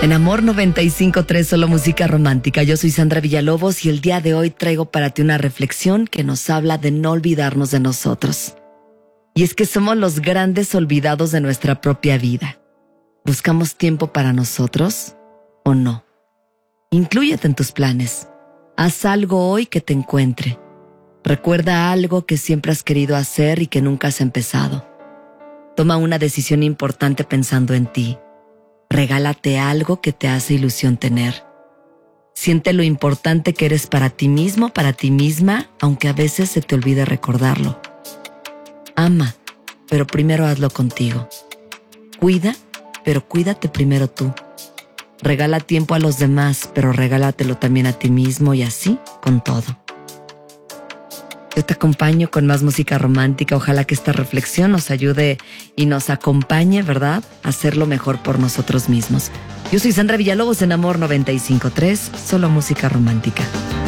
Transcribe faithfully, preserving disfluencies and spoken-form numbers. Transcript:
En Amor noventa y cinco punto tres, solo música romántica. Yo soy Sandra Villalobos y el día de hoy traigo para ti una reflexión que nos habla de no olvidarnos de nosotros. Y es que somos los grandes olvidados de nuestra propia vida. ¿Buscamos tiempo para nosotros o no? Inclúyete en tus planes. Haz algo hoy que te encuentre. Recuerda algo que siempre has querido hacer y que nunca has empezado. Toma una decisión importante pensando en ti. Regálate algo que te hace ilusión tener. Siente lo importante que eres para ti mismo, para ti misma, aunque a veces se te olvide recordarlo. Ama, pero primero hazlo contigo. Cuida, pero cuídate primero tú. Regala tiempo a los demás, pero regálatelo también a ti mismo y así con todo. Yo te acompaño con más música romántica. Ojalá que esta reflexión nos ayude y nos acompañe, ¿verdad?, a hacerlo mejor por nosotros mismos. Yo soy Sandra Villalobos en Amor noventa y cinco punto tres, solo música romántica.